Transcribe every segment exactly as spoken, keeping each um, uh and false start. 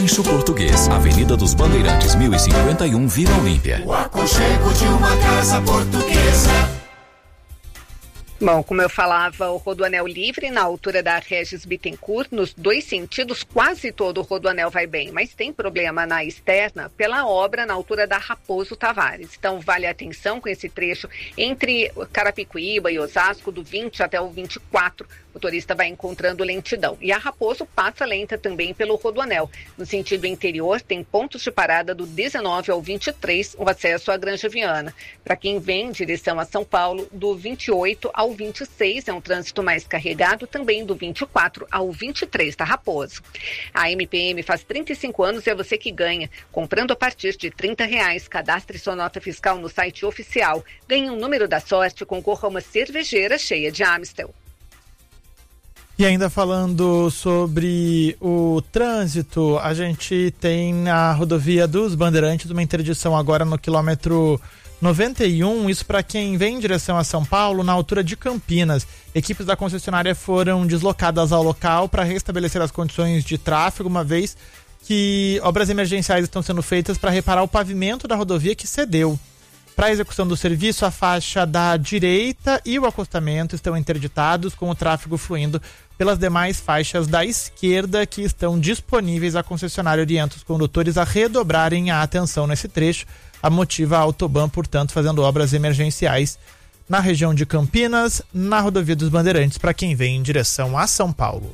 Rancho Português, Avenida dos Bandeirantes, mil e cinquenta e um, Vila Olímpia. O aconchego de uma casa portuguesa. Bom, como eu falava, o rodoanel livre na altura da Regis Bittencourt, nos dois sentidos, quase todo o rodoanel vai bem, mas tem problema na externa pela obra na altura da Raposo Tavares. Então, vale a atenção com esse trecho entre Carapicuíba e Osasco, do vinte até o vinte e quatro. O motorista vai encontrando lentidão. E a Raposo passa lenta também pelo rodoanel. No sentido interior, tem pontos de parada do dezenove ao vinte e três, o acesso à Granja Viana. Para quem vem em direção a São Paulo, do vinte e oito ao vinte e seis é um trânsito mais carregado, também do vinte e quatro ao vinte e três da Raposo. A M P M faz trinta e cinco anos e é você que ganha. Comprando a partir de trinta reais, cadastre sua nota fiscal no site oficial. Ganhe um número da sorte e concorra a uma cervejeira cheia de Amstel. E ainda falando sobre o trânsito, a gente tem na rodovia dos Bandeirantes uma interdição agora no quilômetro noventa e um, isso para quem vem em direção a São Paulo, na altura de Campinas. Equipes da concessionária foram deslocadas ao local para restabelecer as condições de tráfego, uma vez que obras emergenciais estão sendo feitas para reparar o pavimento da rodovia que cedeu. Para a execução do serviço, a faixa da direita e o acostamento estão interditados, com o tráfego fluindo pelas demais faixas da esquerda que estão disponíveis. A concessionária orienta os condutores a redobrarem a atenção nesse trecho. A Motiva Autoban, portanto, fazendo obras emergenciais na região de Campinas, na rodovia dos Bandeirantes, para quem vem em direção a São Paulo.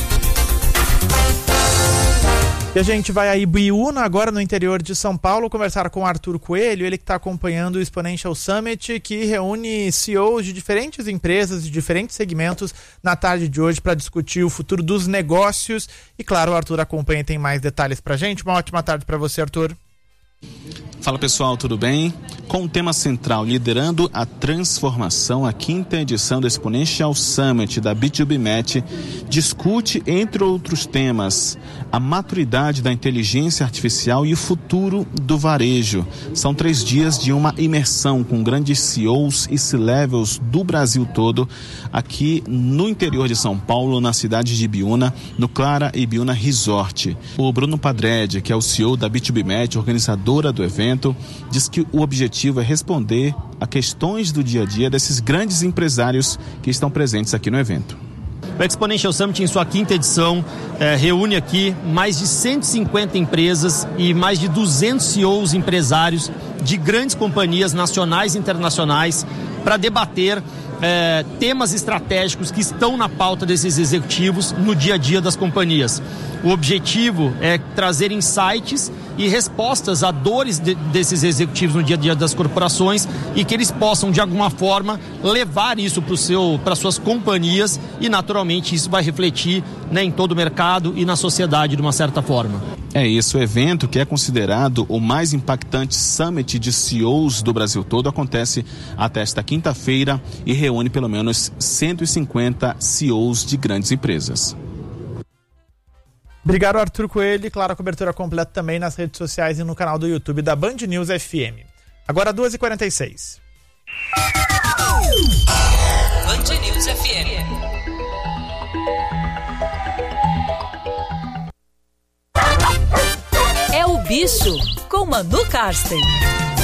E a gente vai a Ibiúna, agora no interior de São Paulo, conversar com o Arthur Coelho, ele que está acompanhando o Exponential Summit, que reúne C E Os de diferentes empresas, de diferentes segmentos, na tarde de hoje para discutir o futuro dos negócios. E claro, o Arthur acompanha e tem mais detalhes para a gente. Uma ótima tarde para você, Arthur. Fala pessoal, tudo bem? Com o tema central liderando a transformação, a quinta edição do Exponential Summit da B dois B Match discute, entre outros temas, a maturidade da inteligência artificial e o futuro do varejo. São três dias de uma imersão com grandes C E Os e C-Levels do Brasil todo, aqui no interior de São Paulo, na cidade de Ibiúna, no Clara Ibiúna Resort. O Bruno Padred, que é o C E O da B dois B Match, organizadora do evento, diz que o objetivo é responder a questões do dia a dia desses grandes empresários que estão presentes aqui no evento. O Exponential Summit, em sua quinta edição, eh, reúne aqui mais de cento e cinquenta empresas e mais de duzentos C E Os empresários de grandes companhias nacionais e internacionais para debater eh, temas estratégicos que estão na pauta desses executivos no dia a dia das companhias. O objetivo é trazer insights e respostas a dores de, desses executivos no dia a dia das corporações e que eles possam, de alguma forma, levar isso para seu, para suas companhias e, naturalmente, isso vai refletir, né, em todo o mercado e na sociedade de uma certa forma. É isso, o evento, que é considerado o mais impactante summit de C E Os do Brasil todo, acontece até esta quinta-feira e reúne pelo menos cento e cinquenta C E Os de grandes empresas. Obrigado, Arthur Coelho. Claro, a cobertura completa também nas redes sociais e no canal do YouTube da Band News F M. Agora duas e quarenta e seis. Band News F M. É o Bicho, com Manu Karsten.